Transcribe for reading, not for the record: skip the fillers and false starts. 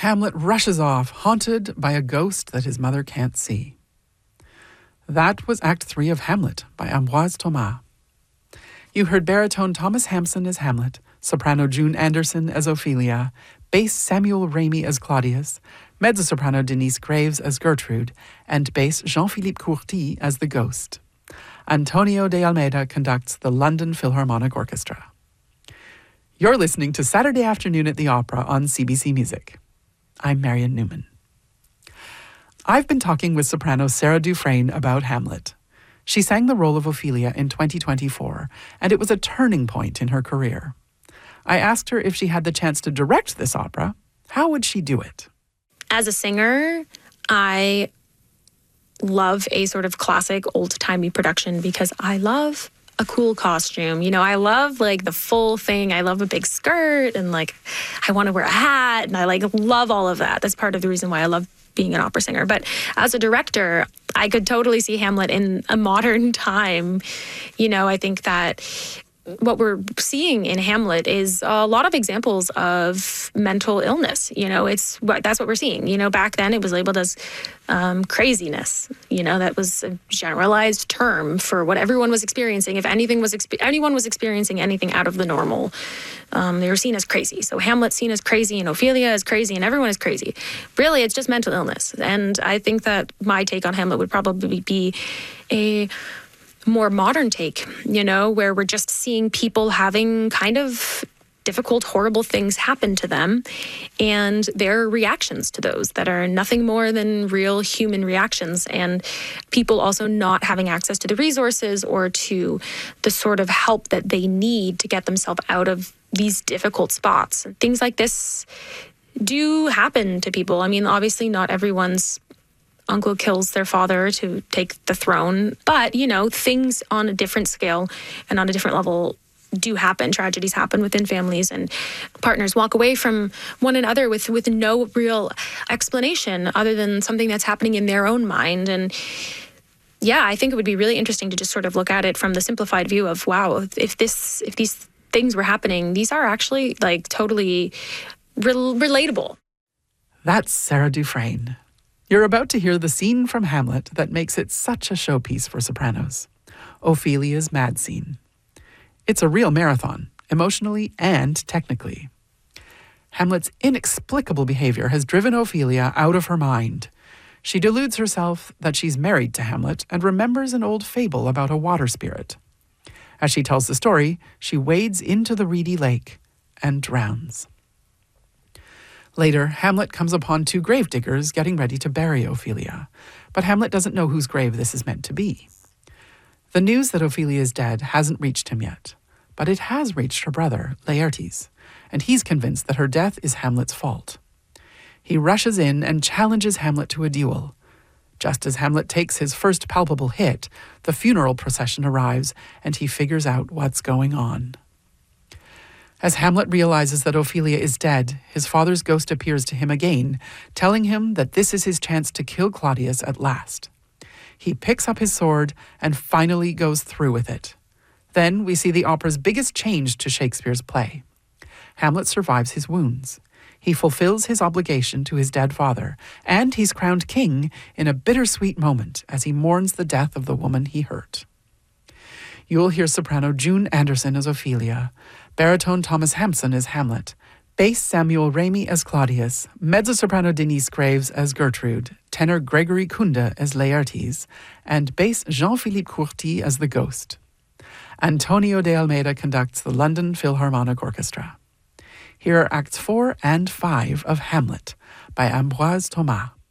Hamlet rushes off, haunted by a ghost that his mother can't see. That was Act 3 of Hamlet by Ambroise Thomas. You heard baritone Thomas Hampson as Hamlet, soprano June Anderson as Ophelia, bass Samuel Ramey as Claudius, mezzo-soprano Denise Graves as Gertrude, and bass Jean-Philippe Courty as the Ghost. Antonio de Almeida conducts the London Philharmonic Orchestra. You're listening to Saturday Afternoon at the Opera on CBC Music. I'm Marian Newman. I've been talking with soprano Sarah Dufresne about Hamlet. She sang the role of Ophelia in 2024, and it was a turning point in her career. I asked her if she had the chance to direct this opera, how would she do it? As a singer, I love a sort of classic old-timey production because I love a cool costume. You know, I love like the full thing. I love a big skirt and like I want to wear a hat and I like love all of that. That's part of the reason why I love being an opera singer. But as a director, I could totally see Hamlet in a modern time. You know, I think that what we're seeing in Hamlet is a lot of examples of mental illness. You know, that's what we're seeing. You know, back then it was labeled as craziness. You know, that was a generalized term for what everyone was experiencing. If anyone was experiencing anything out of the normal, they were seen as crazy. So Hamlet's seen as crazy and Ophelia is crazy and everyone is crazy. Really, it's just mental illness. And I think that my take on Hamlet would probably be a more modern take, you know, where we're just seeing people having kind of difficult, horrible things happen to them and their reactions to those that are nothing more than real human reactions, and people also not having access to the resources or to the sort of help that they need to get themselves out of these difficult spots. Things like this do happen to people. I mean, obviously not everyone's uncle kills their father to take the throne. But, you know, things on a different scale and on a different level do happen. Tragedies happen within families and partners walk away from one another with no real explanation other than something that's happening in their own mind. And yeah, I think it would be really interesting to just sort of look at it from the simplified view of, wow, if these things were happening, these are actually like totally relatable. That's Sarah Dufresne. You're about to hear the scene from Hamlet that makes it such a showpiece for sopranos, Ophelia's mad scene. It's a real marathon, emotionally and technically. Hamlet's inexplicable behavior has driven Ophelia out of her mind. She deludes herself that she's married to Hamlet and remembers an old fable about a water spirit. As she tells the story, she wades into the reedy lake and drowns. Later, Hamlet comes upon two gravediggers getting ready to bury Ophelia, but Hamlet doesn't know whose grave this is meant to be. The news that Ophelia is dead hasn't reached him yet, but it has reached her brother, Laertes, and he's convinced that her death is Hamlet's fault. He rushes in and challenges Hamlet to a duel. Just as Hamlet takes his first palpable hit, the funeral procession arrives and he figures out what's going on. As Hamlet realizes that Ophelia is dead, his father's ghost appears to him again, telling him that this is his chance to kill Claudius at last. He picks up his sword and finally goes through with it. Then we see the opera's biggest change to Shakespeare's play. Hamlet survives his wounds. He fulfills his obligation to his dead father, and he's crowned king in a bittersweet moment as he mourns the death of the woman he hurt. You'll hear soprano June Anderson as Ophelia, baritone Thomas Hampson as Hamlet, bass Samuel Ramey as Claudius, mezzo-soprano Denise Graves as Gertrude, tenor Gregory Kunda as Laertes, and bass Jean-Philippe Courty as the Ghost. Antonio de Almeida conducts the London Philharmonic Orchestra. Here are Acts 4 and 5 of Hamlet by Ambroise Thomas.